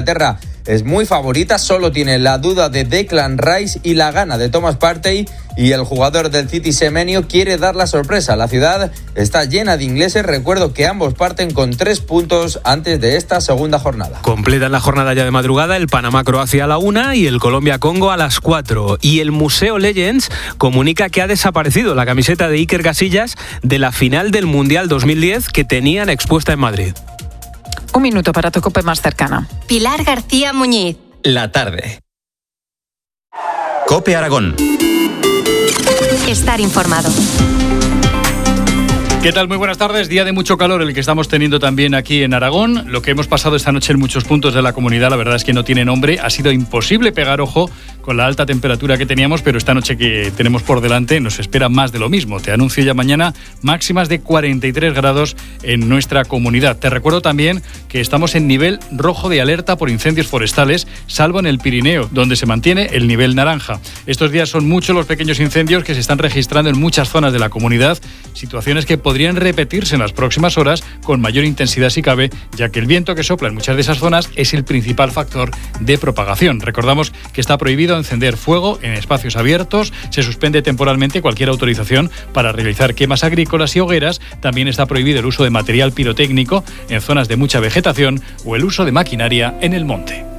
Inglaterra es muy favorita, solo tiene la duda de Declan Rice y la gana de Thomas Partey, y el jugador del City, Semenyo, quiere dar la sorpresa. La ciudad está llena de ingleses, recuerdo que ambos parten con 3 puntos antes de esta segunda jornada. Completan la jornada ya de madrugada el Panamá-Croacia a la 1 y el Colombia-Congo a las 4. Y el Museo Legends comunica que ha desaparecido la camiseta de Iker Casillas de la final del Mundial 2010 que tenían expuesta en Madrid. Un minuto para tu COPE más cercana. Pilar García Muñiz. La tarde. COPE Aragón. Estar informado. ¿Qué tal? Muy buenas tardes. Día de mucho calor el que estamos teniendo también aquí en Aragón. Lo que hemos pasado esta noche en muchos puntos de la comunidad, la verdad es que no tiene nombre. Ha sido imposible pegar ojo con la alta temperatura que teníamos, pero esta noche que tenemos por delante nos espera más de lo mismo. Te anuncio ya mañana máximas de 43 grados en nuestra comunidad. Te recuerdo también que estamos en nivel rojo de alerta por incendios forestales, salvo en el Pirineo, donde se mantiene el nivel naranja. Estos días son muchos los pequeños incendios que se están registrando en muchas zonas de la comunidad, situaciones que podrían repetirse en las próximas horas con mayor intensidad si cabe, ya que el viento que sopla en muchas de esas zonas es el principal factor de propagación. Recordamos que está prohibido encender fuego en espacios abiertos, se suspende temporalmente cualquier autorización para realizar quemas agrícolas y hogueras, también está prohibido el uso de material pirotécnico en zonas de mucha vegetación o el uso de maquinaria en el monte.